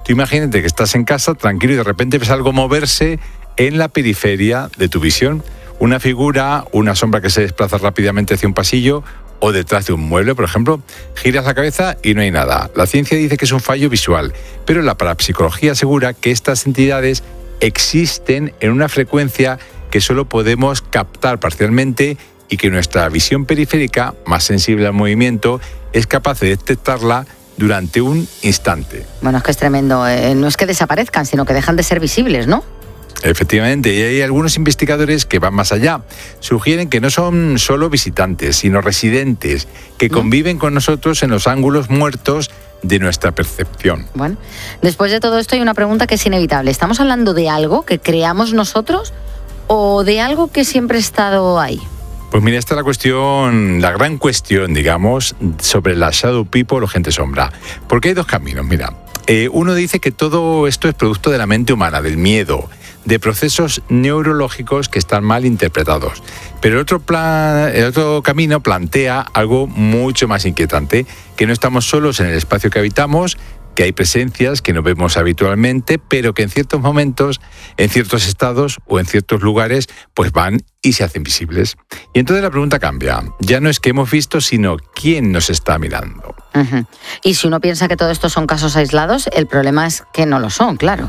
Tú imagínate que estás en casa tranquilo y de repente ves algo moverse en la periferia de tu visión. Una figura, una sombra que se desplaza rápidamente hacia un pasillo o detrás de un mueble, por ejemplo. Giras la cabeza y no hay nada. La ciencia dice que es un fallo visual, pero la parapsicología asegura que estas entidades existen en una frecuencia que solo podemos captar parcialmente y que nuestra visión periférica, más sensible al movimiento, es capaz de detectarla durante un instante. Bueno, es que es tremendo. No es que desaparezcan, sino que dejan de ser visibles, ¿no? Efectivamente, y hay algunos investigadores que van más allá. Sugieren que no son solo visitantes, sino residentes, que conviven con nosotros en los ángulos muertos de nuestra percepción. Bueno, después de todo esto hay una pregunta que es inevitable. ¿Estamos hablando de algo que creamos nosotros o de algo que siempre ha estado ahí? Pues mira, esta es la cuestión, la gran cuestión, digamos, sobre la shadow people o gente sombra. Porque hay dos caminos, mira. Uno dice que todo esto es producto de la mente humana, del miedo, de procesos neurológicos que están mal interpretados. Pero el otro camino plantea algo mucho más inquietante, que no estamos solos en el espacio que habitamos, que hay presencias que no vemos habitualmente, pero que en ciertos momentos, en ciertos estados o en ciertos lugares, pues van y se hacen visibles. Y entonces la pregunta cambia. Ya no es qué hemos visto, sino quién nos está mirando. Uh-huh. Y si uno piensa que todo esto son casos aislados, el problema es que no lo son, claro.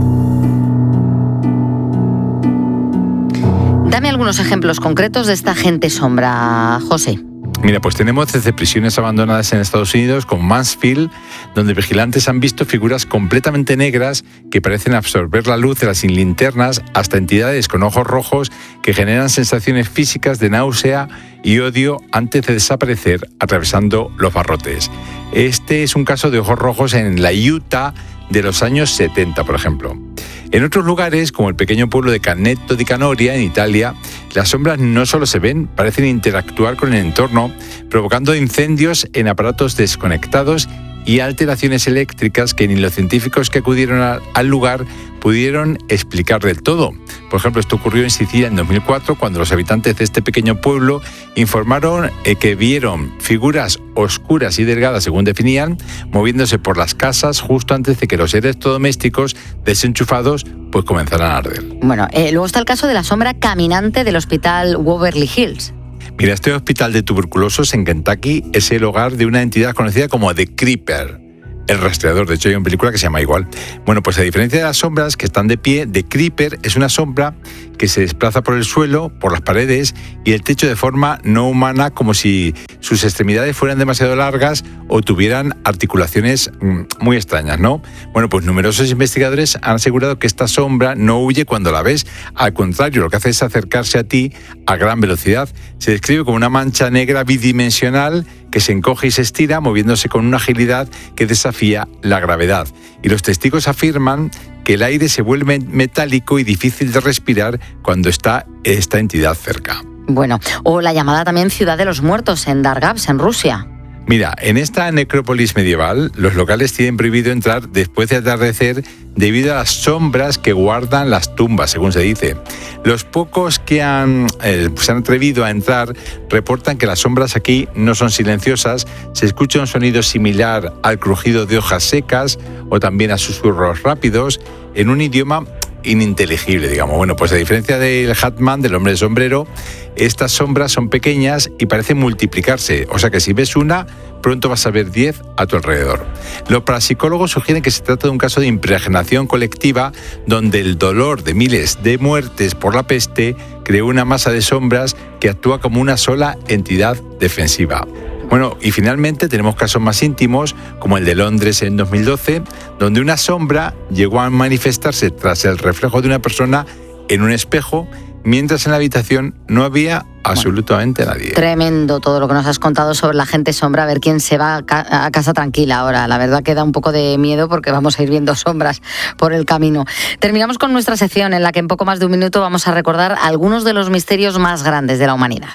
Dame algunos ejemplos concretos de esta gente sombra, José. Mira, pues tenemos desde prisiones abandonadas en Estados Unidos, como Mansfield, donde vigilantes han visto figuras completamente negras que parecen absorber la luz de las linternas, hasta entidades con ojos rojos que generan sensaciones físicas de náusea y odio antes de desaparecer atravesando los barrotes. Este es un caso de ojos rojos en la Utah de los años 70, por ejemplo. En otros lugares, como el pequeño pueblo de Canneto di Canoria, en Italia, las sombras no solo se ven, parecen interactuar con el entorno, provocando incendios en aparatos desconectados y alteraciones eléctricas que ni los científicos que acudieron al lugar pudieron explicar del todo. Por ejemplo, esto ocurrió en Sicilia en 2004, cuando los habitantes de este pequeño pueblo informaron que vieron figuras oscuras y delgadas, según definían, moviéndose por las casas justo antes de que los electrodomésticos desenchufados pues comenzaran a arder. Bueno, luego está el caso de la sombra caminante del hospital Waverly Hills. Mira, este hospital de tuberculosos en Kentucky es el hogar de una entidad conocida como The Creeper, el rastreador. De hecho, hay una película que se llama igual. Bueno, pues a diferencia de las sombras que están de pie, The Creeper es una sombra que se desplaza por el suelo, por las paredes y el techo de forma no humana, como si sus extremidades fueran demasiado largas o tuvieran articulaciones muy extrañas, ¿no? Bueno, pues numerosos investigadores han asegurado que esta sombra no huye cuando la ves. Al contrario, lo que hace es acercarse a ti a gran velocidad. Se describe como una mancha negra bidimensional que se encoge y se estira, moviéndose con una agilidad que desafía la gravedad. Y los testigos afirman que el aire se vuelve metálico y difícil de respirar cuando está esta entidad cerca. Bueno, o la llamada también Ciudad de los Muertos en Dargavs, en Rusia. Mira, en esta necrópolis medieval, los locales tienen prohibido entrar después de atardecer debido a las sombras que guardan las tumbas, según se dice. Los pocos que se han atrevido a entrar reportan que las sombras aquí no son silenciosas, se escucha un sonido similar al crujido de hojas secas o también a susurros rápidos en un idioma ininteligible, digamos. Bueno, pues a diferencia del Hatman, del hombre de sombrero, estas sombras son pequeñas y parecen multiplicarse, o sea que si ves una, pronto vas a ver 10 a tu alrededor. Los parapsicólogos sugieren que se trata de un caso de impregnación colectiva donde el dolor de miles de muertes por la peste creó una masa de sombras que actúa como una sola entidad defensiva. Bueno, y finalmente tenemos casos más íntimos, como el de Londres en 2012, donde una sombra llegó a manifestarse tras el reflejo de una persona en un espejo, mientras en la habitación no había absolutamente nadie. Tremendo todo lo que nos has contado sobre la gente sombra. A ver quién se va a casa tranquila ahora. La verdad que da un poco de miedo porque vamos a ir viendo sombras por el camino. Terminamos con nuestra sección en la que en poco más de un minuto vamos a recordar algunos de los misterios más grandes de la humanidad.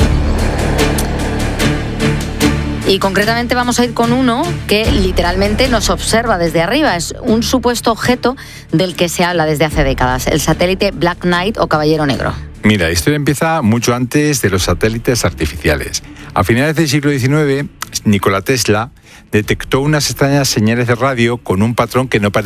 Y concretamente vamos a ir con uno que literalmente nos observa desde arriba. Es un supuesto objeto del que se habla desde hace décadas, el satélite Black Knight o Caballero Negro. Mira, la historia empieza mucho antes de los satélites artificiales. A finales del siglo XIX, Nikola Tesla detectó unas extrañas señales de radio con un patrón que no parecía